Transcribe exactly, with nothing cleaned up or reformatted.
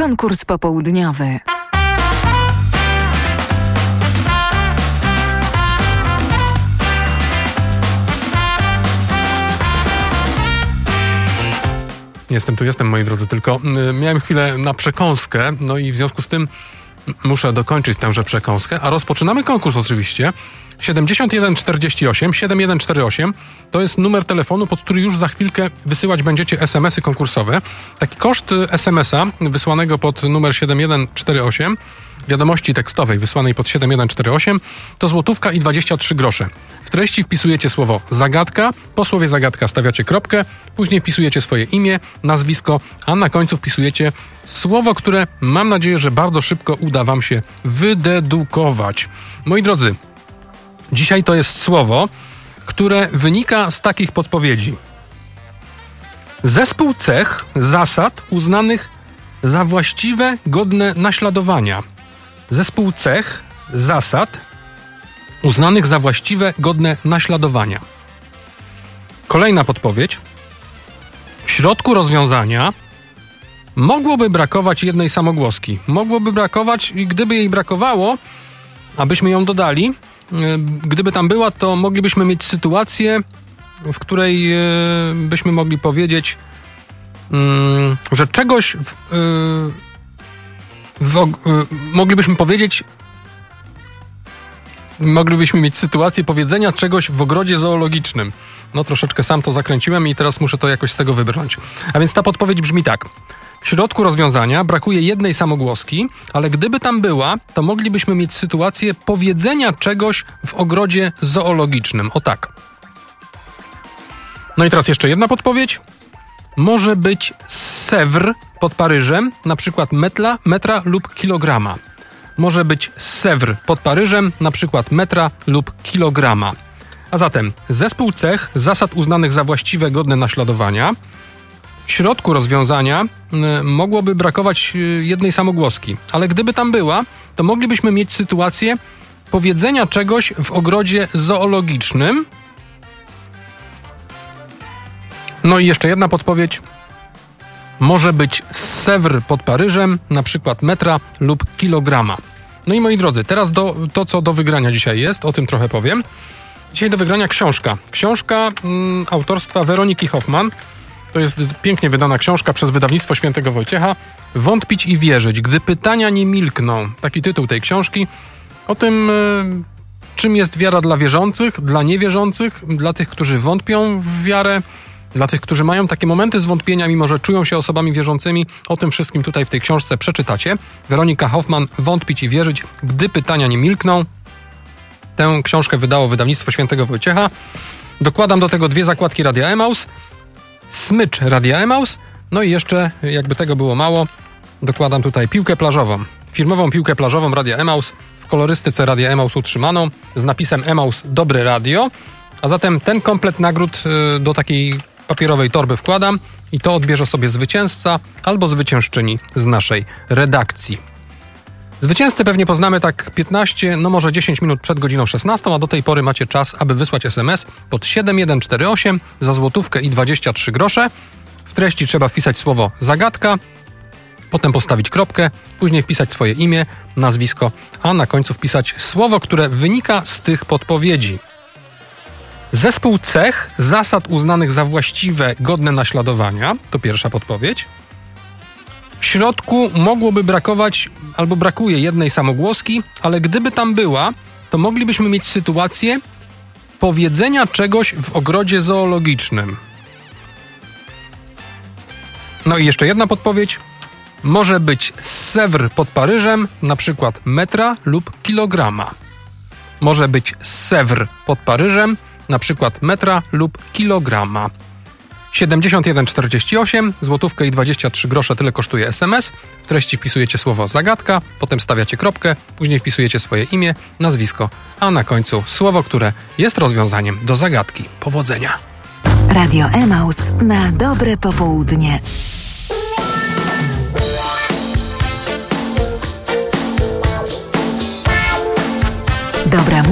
Konkurs popołudniowy. Jestem tu, jestem, moi drodzy, tylko y, miałem chwilę na przekąskę, no i w związku z tym muszę dokończyć tęże przekąskę, a rozpoczynamy konkurs oczywiście. siedemdziesiąt jeden czterdzieści osiem siedemdziesiąt jeden czterdzieści osiem to jest numer telefonu, pod który już za chwilkę wysyłać będziecie es em esy konkursowe. Taki koszt es em esa wysłanego pod numer siedem jeden cztery osiem, wiadomości tekstowej wysłanej pod siedem jeden cztery osiem, to złotówka i dwadzieścia trzy grosze. W treści wpisujecie słowo zagadka, po słowie zagadka stawiacie kropkę, później wpisujecie swoje imię, nazwisko, a na końcu wpisujecie słowo, które mam nadzieję, że bardzo szybko uda wam się wydedukować. Moi drodzy, dzisiaj to jest słowo, które wynika z takich podpowiedzi. Zespół cech, zasad uznanych za właściwe, godne naśladowania. Zespół cech, zasad uznanych za właściwe, godne naśladowania. Kolejna podpowiedź. W środku rozwiązania mogłoby brakować jednej samogłoski. Mogłoby brakować i gdyby jej brakowało, abyśmy ją dodali, gdyby tam była, to moglibyśmy mieć sytuację, w której byśmy mogli powiedzieć, że czegoś w, w, moglibyśmy powiedzieć moglibyśmy mieć sytuację powiedzenia czegoś w ogrodzie zoologicznym. No troszeczkę sam to zakręciłem i teraz muszę to jakoś z tego wybrnąć. A więc ta podpowiedź brzmi tak. W środku rozwiązania brakuje jednej samogłoski, ale gdyby tam była, to moglibyśmy mieć sytuację powiedzenia czegoś w ogrodzie zoologicznym. O tak. No i teraz jeszcze jedna podpowiedź. Może być sewr pod Paryżem, na przykład metla, metra lub kilograma. Może być sewr pod Paryżem, na przykład metra lub kilograma. A zatem zespół cech, zasad uznanych za właściwe, godne naśladowania. W środku rozwiązania y, mogłoby brakować y, jednej samogłoski, ale gdyby tam była, to moglibyśmy mieć sytuację powiedzenia czegoś w ogrodzie zoologicznym. No i jeszcze jedna podpowiedź. Może być sewr pod Paryżem, na przykład metra lub kilograma. No i moi drodzy, teraz do, to, co do wygrania dzisiaj jest, o tym trochę powiem. Dzisiaj do wygrania książka. Książka mm, autorstwa Weroniki Hoffman. To jest pięknie wydana książka przez wydawnictwo Świętego Wojciecha. Wątpić i wierzyć, gdy pytania nie milkną. Taki tytuł tej książki. O tym, y, czym jest wiara dla wierzących, dla niewierzących, dla tych, którzy wątpią w wiarę, dla tych, którzy mają takie momenty zwątpienia, mimo że czują się osobami wierzącymi. O tym wszystkim tutaj w tej książce przeczytacie. Weronika Hoffman, Wątpić i wierzyć, gdy pytania nie milkną. Tę książkę wydało wydawnictwo Świętego Wojciecha. Dokładam do tego dwie zakładki Radia Emaus, smycz Radia Emaus, no i jeszcze, jakby tego było mało, dokładam tutaj piłkę plażową. Firmową piłkę plażową Radia Emaus, w kolorystyce Radia Emaus utrzymaną, z napisem Emaus Dobre Radio. A zatem ten komplet nagród do takiej papierowej torby wkładam i to odbierze sobie zwycięzca albo zwyciężczyni z naszej redakcji. Zwycięzcę pewnie poznamy tak piętnaście, no może dziesięć minut przed godziną szesnastą, a do tej pory macie czas, aby wysłać es em es pod siedem jeden cztery osiem za złotówkę i dwadzieścia trzy grosze. W treści trzeba wpisać słowo zagadka, potem postawić kropkę, później wpisać swoje imię, nazwisko, a na końcu wpisać słowo, które wynika z tych podpowiedzi. Zespół cech, zasad uznanych za właściwe, godne naśladowania, to pierwsza podpowiedź. W środku mogłoby brakować, albo brakuje jednej samogłoski, ale gdyby tam była, to moglibyśmy mieć sytuację powiedzenia czegoś w ogrodzie zoologicznym. No i jeszcze jedna podpowiedź. Może być sewr pod Paryżem, na przykład metra lub kilograma. Może być sewr pod Paryżem, na przykład metra lub kilograma. siedemdziesiąt jeden czterdzieści osiem, złotówkę i dwadzieścia trzy grosze, tyle kosztuje es em es. W treści wpisujecie słowo zagadka, potem stawiacie kropkę, później wpisujecie swoje imię, nazwisko, a na końcu słowo, które jest rozwiązaniem do zagadki. Powodzenia! Radio Emaus na dobre popołudnie. Dobra